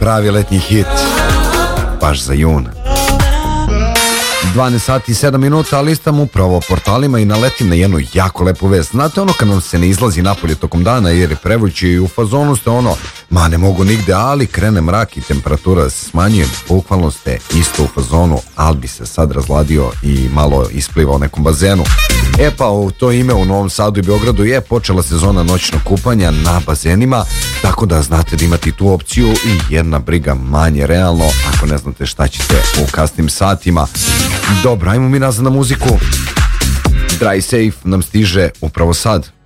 pravi letnji hit, baš za jun. 12 sati i 7 minuta, listam upravo portalima i naletim na jednu jako lepu vest. Znate ono kad nam se ne izlazi napolje tokom dana jer je prevruće i u fazonu ste ono, ma ne mogu nigde, ali krene mrak i temperatura se smanjuje, bukvalno ste isto u fazonu, ali bi se sad razladio i malo isplivao nekom bazenu. E pa u to ime u Novom Sadu i Beogradu je počela sezona noćnog kupanja na bazenima, tako da znate da imate tu opciju i jedna briga manje realno ako ne znate šta ćete u kasnim satima. Dobro, ajmo mi nazad na muziku. Dry Safe nam stiže upravo sad.